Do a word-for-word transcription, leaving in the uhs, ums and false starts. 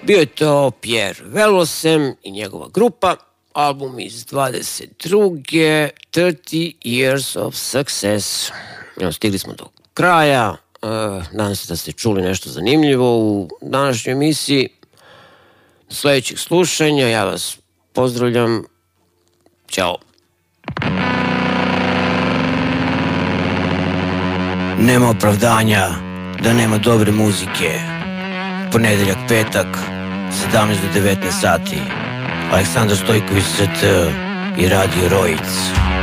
Bio je to Pierre Velosem i njegova grupa, album iz dvadeset druge thirty years of success. Evo, stigli smo do kraja. Uh, nadam se da ste čuli nešto zanimljivo u današnjoj emisiji. Do sljedećeg slušanja, ja vas pozdravljam. Ćao. Nema opravdanja da nema dobre muzike. Ponedeljak, petak, sedamnaest do devetnaest sati. Aleksandar Stojković S T i Radio Rojic.